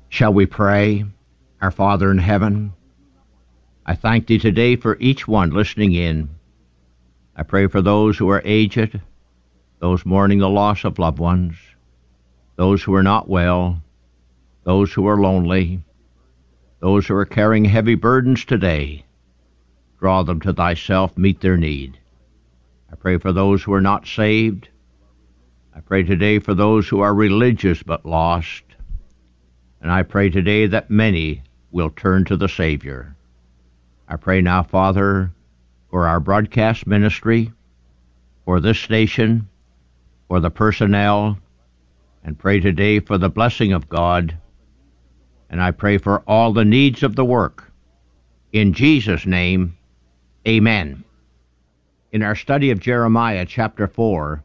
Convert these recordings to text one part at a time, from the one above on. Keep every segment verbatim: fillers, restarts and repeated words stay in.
Shall we pray? Our Father in heaven, I thank Thee today for each one listening in. I pray for those who are aged, those mourning the loss of loved ones, those who are not well, those who are lonely, those who are carrying heavy burdens today. Draw them to Thyself, meet their need. I pray for those who are not saved. I pray today for those who are religious but lost. And I pray today that many will turn to the Savior. I pray now, Father, for our broadcast ministry, for this station, for the personnel, and pray today for the blessing of God. And I pray for all the needs of the work. In Jesus' name, amen. In our study of Jeremiah chapter four,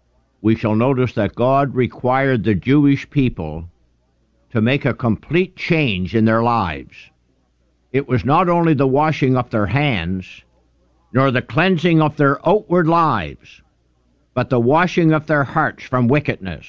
we shall notice that God required the Jewish people to make a complete change in their lives. It was not only the washing of their hands, nor the cleansing of their outward lives, but the washing of their hearts from wickedness.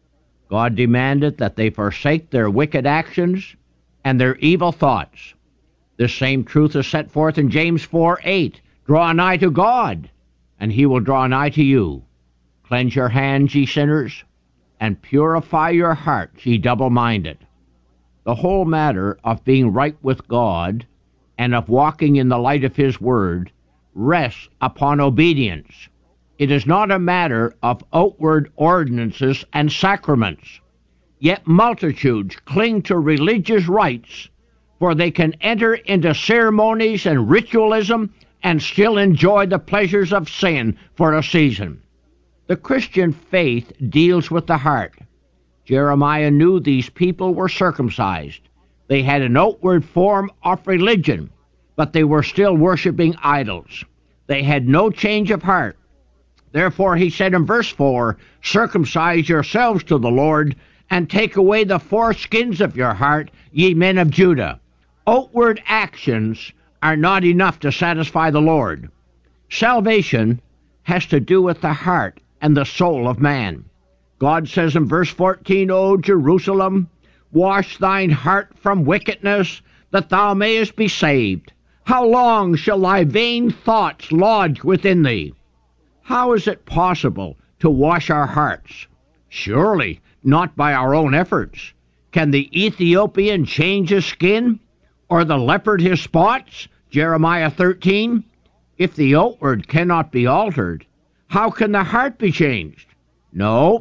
God demanded that they forsake their wicked actions and their evil thoughts. This same truth is set forth in James four eight. Draw nigh to God, and he will draw nigh to you. Cleanse your hands, ye sinners, and purify your hearts, ye double-minded. The whole matter of being right with God and of walking in the light of His Word rests upon obedience. It is not a matter of outward ordinances and sacraments. Yet multitudes cling to religious rites, for they can enter into ceremonies and ritualism and still enjoy the pleasures of sin for a season. The Christian faith deals with the heart. Jeremiah knew these people were circumcised. They had an outward form of religion, but they were still worshiping idols. They had no change of heart. Therefore he said in verse four, circumcise yourselves to the Lord, and take away the foreskins of your heart, ye men of Judah. Outward actions are not enough to satisfy the Lord. Salvation has to do with the heart and the soul of man. God says in verse fourteen, O Jerusalem, wash thine heart from wickedness, that thou mayest be saved. How long shall thy vain thoughts lodge within thee? How is it possible to wash our hearts? Surely not by our own efforts. Can the Ethiopian change his skin, or the leopard his spots? Jeremiah thirteen. If the outward cannot be altered, how can the heart be changed? No,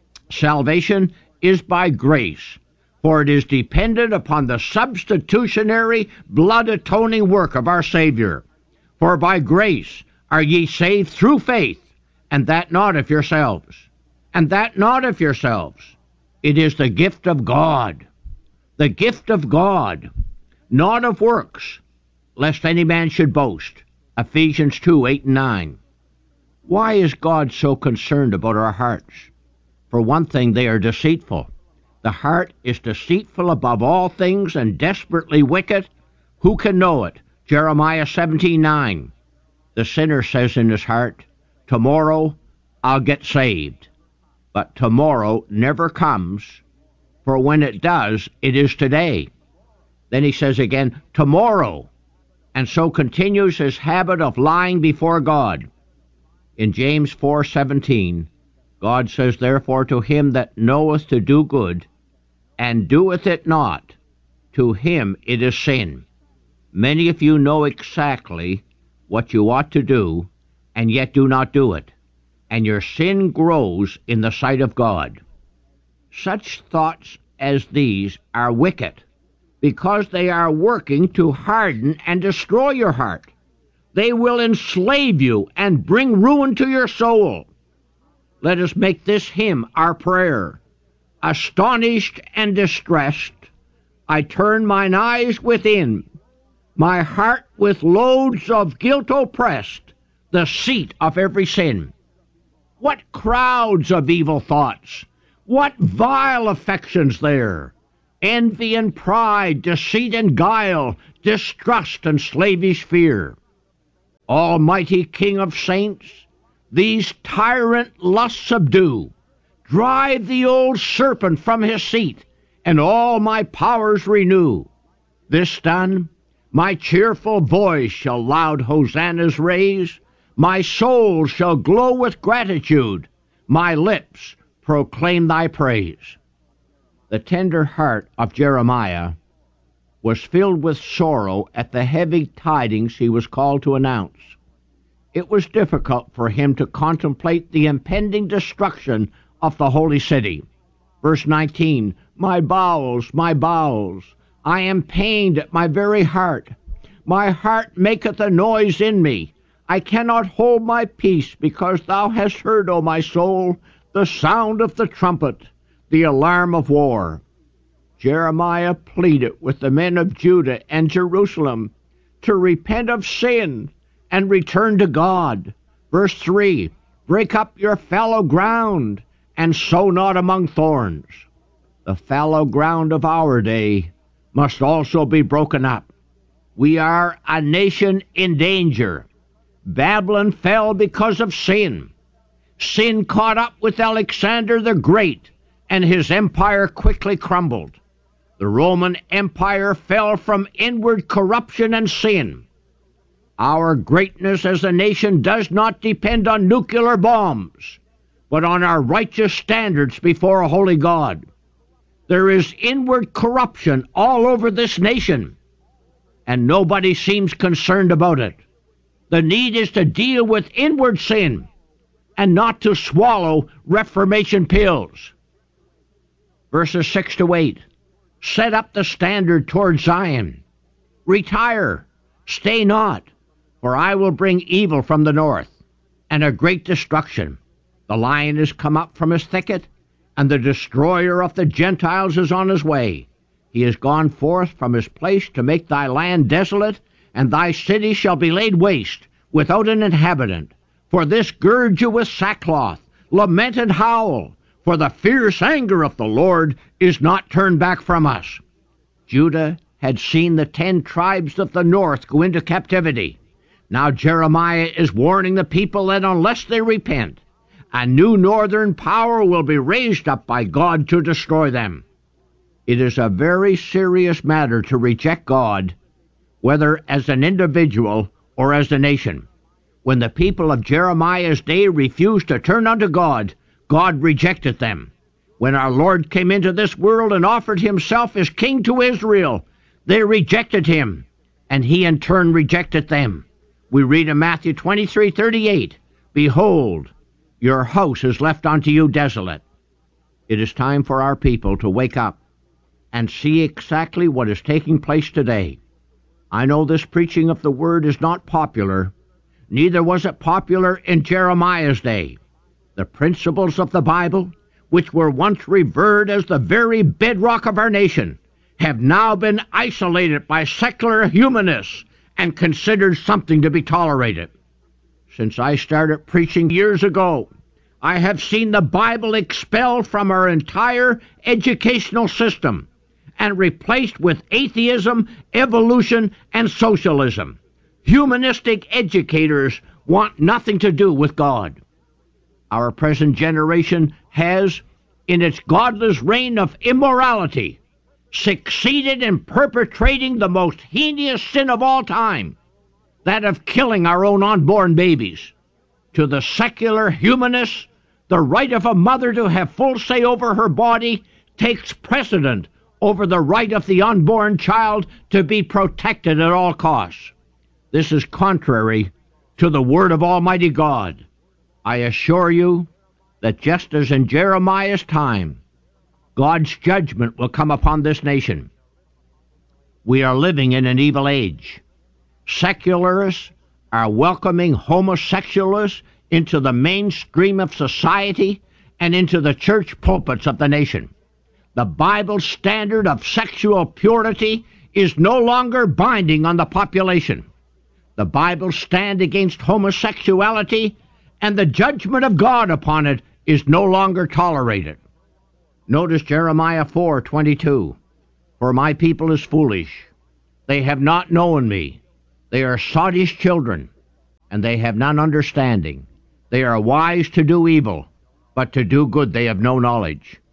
salvation is by grace, for it is dependent upon the substitutionary blood-atoning work of our Savior. For by grace are ye saved through faith, and that not of yourselves, and that not of yourselves. It is the gift of God, the gift of God, not of works, lest any man should boast. Ephesians two eight and nine. Why is God so concerned about our hearts? For one thing, they are deceitful. The heart is deceitful above all things and desperately wicked. Who can know it? Jeremiah seventeen nine. The sinner says in his heart, tomorrow I'll get saved. But tomorrow never comes, for when it does, it is today. Then he says again, tomorrow, and so continues his habit of lying before God. In James four seventeen, God says, therefore to him that knoweth to do good, and doeth it not, to him it is sin. Many of you know exactly what you ought to do, and yet do not do it, and your sin grows in the sight of God. Such thoughts as these are wicked, because they are working to harden and destroy your heart. They will enslave you and bring ruin to your soul. Let us make this hymn our prayer. Astonished and distressed, I turn mine eyes within, my heart with loads of guilt oppressed, the seat of every sin. What crowds of evil thoughts, what vile affections there! Envy and pride, deceit and guile, distrust and slavish fear. Almighty King of saints, these tyrant lusts subdue. Drive the old serpent from his seat, and all my powers renew. This done, my cheerful voice shall loud hosannas raise, my soul shall glow with gratitude, my lips proclaim thy praise. The tender heart of Jeremiah was filled with sorrow at the heavy tidings he was called to announce. It was difficult for him to contemplate the impending destruction of the holy city. Verse nineteen, My bowels, my bowels, I am pained at my very heart. My heart maketh a noise in me. I cannot hold my peace, because thou hast heard, O my soul, the sound of the trumpet, the alarm of war. Jeremiah pleaded with the men of Judah and Jerusalem to repent of sin and return to God. Verse three, Break up your fallow ground, and sow not among thorns. The fallow ground of our day must also be broken up. We are a nation in danger. Babylon fell because of sin. Sin caught up with Alexander the Great, and his empire quickly crumbled. The Roman Empire fell from inward corruption and sin. Our greatness as a nation does not depend on nuclear bombs, but on our righteous standards before a holy God. There is inward corruption all over this nation, and nobody seems concerned about it. The need is to deal with inward sin and not to swallow Reformation pills. Verses six to eight. Set up the standard toward Zion. Retire, stay not, for I will bring evil from the north, and a great destruction. The lion is come up from his thicket, and the destroyer of the Gentiles is on his way. He is gone forth from his place to make thy land desolate, and thy city shall be laid waste, without an inhabitant. For this gird you with sackcloth, lament and howl, for the fierce anger of the Lord is not turned back from us. Judah had seen the ten tribes of the north go into captivity. Now Jeremiah is warning the people that unless they repent, a new northern power will be raised up by God to destroy them. It is a very serious matter to reject God, whether as an individual or as a nation. When the people of Jeremiah's day refused to turn unto God, God rejected them. When our Lord came into this world and offered himself as king to Israel, they rejected him, and he in turn rejected them. We read in Matthew twenty-three thirty-eight, Behold, your house is left unto you desolate. It is time for our people to wake up and see exactly what is taking place today. I know this preaching of the word is not popular. Neither was it popular in Jeremiah's day. The principles of the Bible, which were once revered as the very bedrock of our nation, have now been isolated by secular humanists and considered something to be tolerated. Since I started preaching years ago, I have seen the Bible expelled from our entire educational system and replaced with atheism, evolution, and socialism. Humanistic educators want nothing to do with God. Our present generation has, in its godless reign of immorality, succeeded in perpetrating the most heinous sin of all time, that of killing our own unborn babies. To the secular humanists, the right of a mother to have full say over her body takes precedent over the right of the unborn child to be protected at all costs. This is contrary to the word of Almighty God. I assure you that just as in Jeremiah's time, God's judgment will come upon this nation. We are living in an evil age. Secularists are welcoming homosexualists into the mainstream of society and into the church pulpits of the nation. The Bible's standard of sexual purity is no longer binding on the population. The Bible's stand against homosexuality and the judgment of God upon it is no longer tolerated. Notice Jeremiah four twenty-two. For my people is foolish. They have not known me. They are sottish children, and they have none understanding. They are wise to do evil, but to do good they have no knowledge.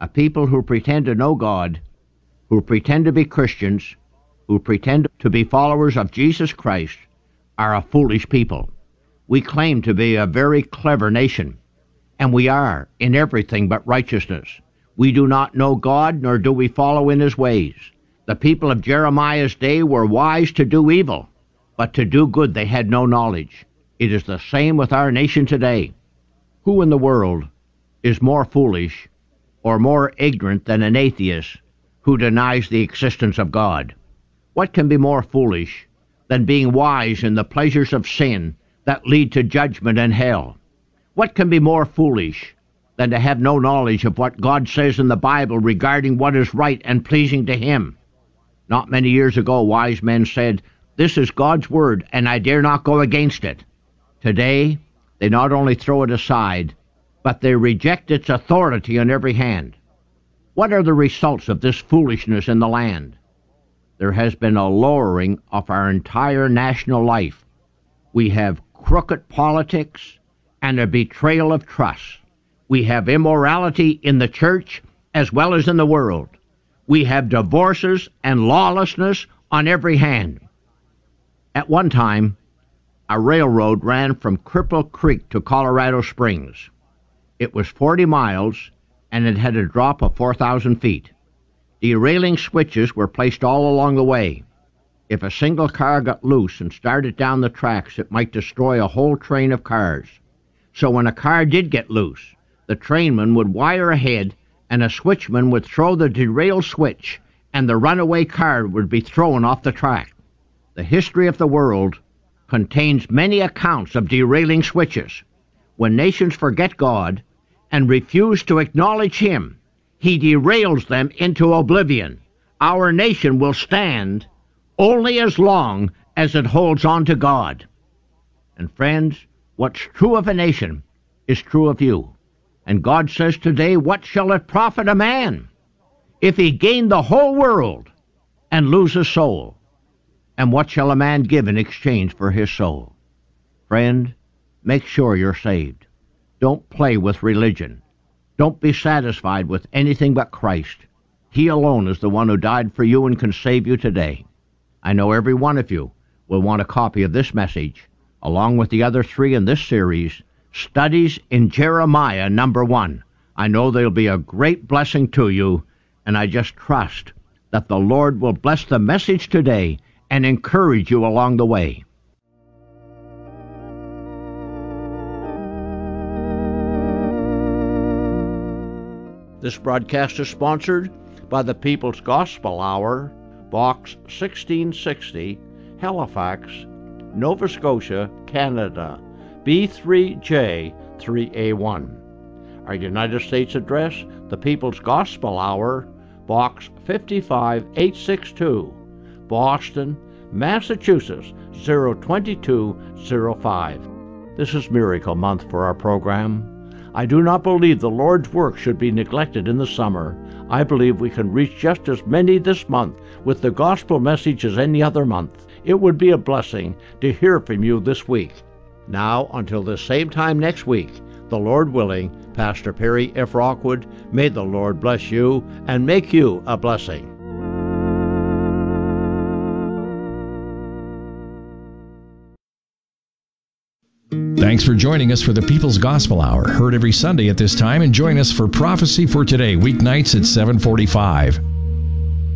A people who pretend to know God, who pretend to be Christians, who pretend to be followers of Jesus Christ, are a foolish people. We claim to be a very clever nation, and we are in everything but righteousness. We do not know God, nor do we follow in his ways. The people of Jeremiah's day were wise to do evil, but to do good they had no knowledge. It is the same with our nation today. Who in the world is more foolish or more ignorant than an atheist who denies the existence of God? What can be more foolish than being wise in the pleasures of sin that lead to judgment and hell? What can be more foolish than to have no knowledge of what God says in the Bible regarding what is right and pleasing to him? Not many years ago, wise men said, "This is God's word, and I dare not go against it." Today, they not only throw it aside, but they reject its authority on every hand. What are the results of this foolishness in the land? There has been a lowering of our entire national life. We have crooked politics and a betrayal of trust. We have immorality in the church as well as in the world. We have divorces and lawlessness on every hand. At one time, a railroad ran from Cripple Creek to Colorado Springs. It was forty miles, and it had a drop of four thousand feet. Derailing switches were placed all along the way. If a single car got loose and started down the tracks, it might destroy a whole train of cars. So when a car did get loose, the trainman would wire ahead, and a switchman would throw the derail switch, and the runaway car would be thrown off the track. The history of the world contains many accounts of derailing switches. When nations forget God and refuse to acknowledge him, he derails them into oblivion. Our nation will stand only as long as it holds on to God. And friends, what's true of a nation is true of you. And God says today, what shall it profit a man if he gain the whole world and lose his soul? And what shall a man give in exchange for his soul? Friend, make sure you're saved. Don't play with religion. Don't be satisfied with anything but Christ. He alone is the one who died for you and can save you today. I know every one of you will want a copy of this message, along with the other three in this series, Studies in Jeremiah number one. I know they'll be a great blessing to you, and I just trust that the Lord will bless the message today and encourage you along the way. This broadcast is sponsored by the People's Gospel Hour, Box sixteen sixty, Halifax, Nova Scotia, Canada, B three J three A one. Our United States address, the People's Gospel Hour, Box fifty-five eight sixty-two, Boston, Massachusetts, zero two two zero five. This is Miracle Month for our program. I do not believe the Lord's work should be neglected in the summer. I believe we can reach just as many this month with the gospel message as any other month. It would be a blessing to hear from you this week. Now, until the same time next week, the Lord willing, Pastor Perry F. Rockwood, may the Lord bless you and make you a blessing. Thanks for joining us for the People's Gospel Hour, heard every Sunday at this time, and join us for Prophecy for Today, weeknights at seven forty-five.